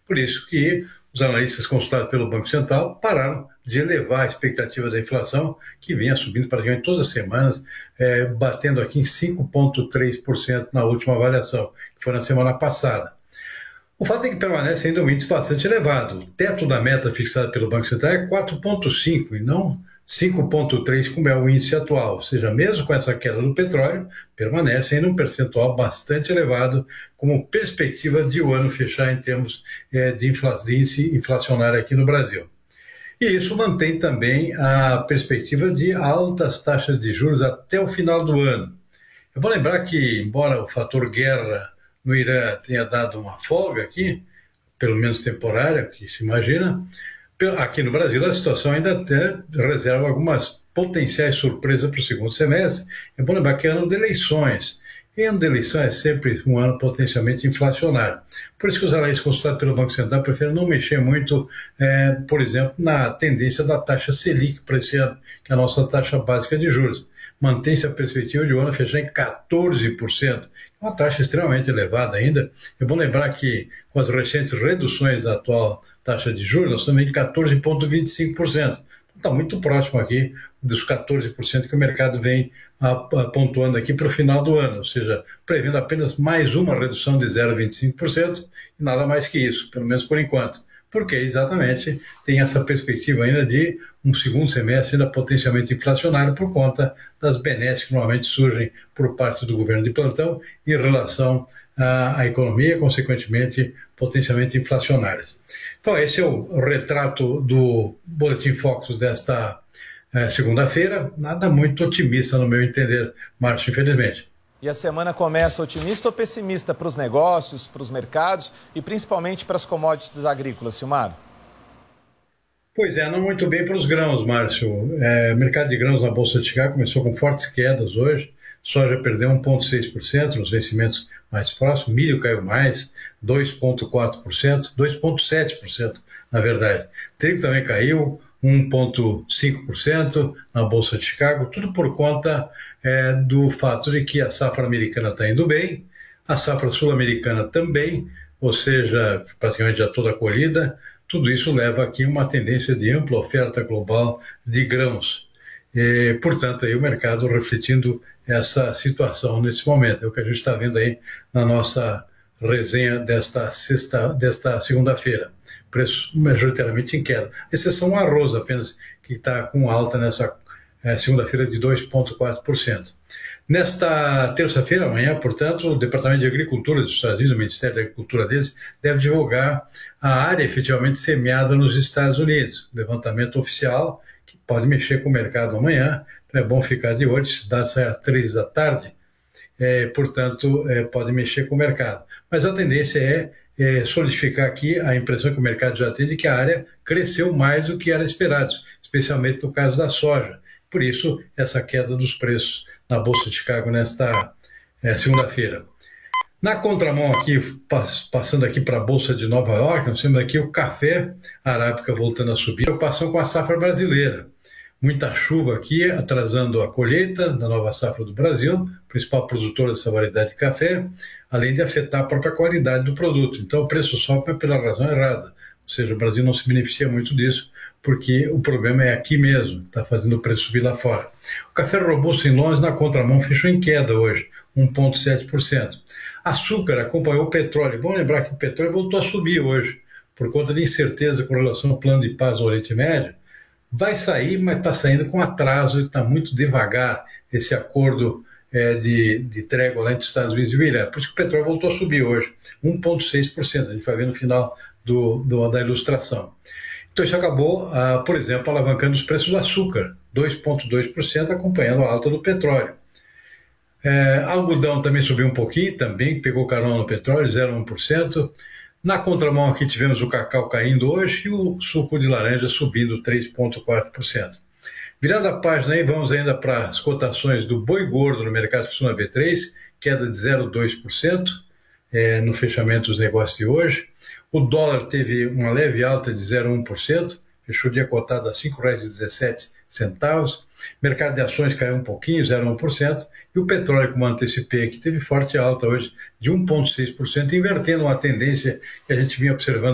Por isso que os analistas consultados pelo Banco Central pararam de elevar a expectativa da inflação, que vinha subindo praticamente todas as semanas, batendo aqui em 5,3% na última avaliação, que foi na semana passada. O fato é que permanece ainda um índice bastante elevado. O teto da meta fixada pelo Banco Central é 4,5 e não 5,3, como é o índice atual. Ou seja, mesmo com essa queda do petróleo, permanece ainda um percentual bastante elevado, como perspectiva de o ano fechar em termos de índice inflacionário aqui no Brasil. E isso mantém também a perspectiva de altas taxas de juros até o final do ano. Eu vou lembrar que, embora o fator guerra no Irã tenha dado uma folga aqui, pelo menos temporária, que se imagina, aqui no Brasil a situação ainda até reserva algumas potenciais surpresas para o segundo semestre. É bom lembrar que é ano de eleições. E ano de eleições é sempre um ano potencialmente inflacionário. Por isso que os analistas consultados pelo Banco Central preferem não mexer muito, por exemplo, na tendência da taxa Selic para esse ano, que é a nossa taxa básica de juros. Mantém-se a perspectiva de o ano fechar em 14%. Uma taxa extremamente elevada ainda. É bom lembrar que com as recentes reduções da atual taxa de juros, nós estamos em 14,25%. Está muito próximo aqui dos 14% que o mercado vem pontuando aqui para o final do ano, ou seja, prevendo apenas mais uma redução de 0,25% e nada mais que isso, pelo menos por enquanto. Porque exatamente tem essa perspectiva ainda de um segundo semestre ainda potencialmente inflacionário por conta das benesses que normalmente surgem por parte do governo de plantão em relação à economia, consequentemente potencialmente inflacionárias. Então esse é o retrato do Boletim Focus desta segunda-feira, nada muito otimista no meu entender, Márcio, infelizmente. E a semana começa otimista ou pessimista para os negócios, para os mercados e principalmente para as commodities agrícolas, Silmar? Pois é, não muito bem para os grãos, Márcio. O mercado de grãos na Bolsa de Chicago começou com fortes quedas hoje. Soja perdeu 1,6% nos vencimentos mais próximos. Milho caiu mais, 2,4%, 2,7% na verdade. Trigo também caiu, 1,5% na Bolsa de Chicago, tudo por conta do fato de que a safra americana está indo bem, a safra sul-americana também, ou seja, praticamente já toda colhida. Tudo isso leva aqui uma tendência de ampla oferta global de grãos. E, portanto, aí o mercado refletindo essa situação nesse momento. É o que a gente está vendo aí na nossa resenha desta segunda-feira. Preços majoritariamente em queda. Exceção o arroz apenas, que está com alta nessa segunda-feira de 2,4%. Nesta terça-feira, amanhã, portanto, o Departamento de Agricultura dos Estados Unidos, o Ministério da Agricultura deles, deve divulgar a área efetivamente semeada nos Estados Unidos. Levantamento oficial, que pode mexer com o mercado amanhã. Então é bom ficar de olho, esses dados saem às 3 da tarde, portanto, pode mexer com o mercado. Mas a tendência é solidificar aqui a impressão que o mercado já tem de que a área cresceu mais do que era esperado, especialmente no caso da soja. Por isso, essa queda dos preços na Bolsa de Chicago nesta segunda-feira. Na contramão aqui, passando aqui para a Bolsa de Nova York, nós temos aqui o café arábica voltando a subir, preocupação com a safra brasileira. Muita chuva aqui, atrasando a colheita da nova safra do Brasil, principal produtor dessa variedade de café, além de afetar a própria qualidade do produto. Então o preço sobe, mas pela razão errada. Ou seja, o Brasil não se beneficia muito disso, porque o problema é aqui mesmo, está fazendo o preço subir lá fora. O café robusto em Londres, na contramão, fechou em queda hoje, 1,7%. Açúcar acompanhou o petróleo. Vamos lembrar que o petróleo voltou a subir hoje, por conta de incerteza com relação ao plano de paz no Oriente Médio. Vai sair, mas está saindo com atraso e está muito devagar esse acordo de trégua lá entre os Estados Unidos e o Irã. Por isso que o petróleo voltou a subir hoje, 1,6%. A gente vai ver no final da ilustração. Então isso acabou, por exemplo, alavancando os preços do açúcar, 2,2%, acompanhando a alta do petróleo. Algodão também subiu um pouquinho, também pegou carona no petróleo, 0,1%. Na contramão aqui tivemos o cacau caindo hoje e o suco de laranja subindo 3,4%. Virando a página aí, vamos ainda para as cotações do boi gordo no mercado funciona B3, queda de 0,2% no fechamento dos negócios de hoje. O dólar teve uma leve alta de 0,1%, fechou o dia cotado a R$ 5,17. Mercado de ações caiu um pouquinho, 0,1%, e o petróleo, como antecipei aqui, teve forte alta hoje de 1,6%, invertendo uma tendência que a gente vinha observando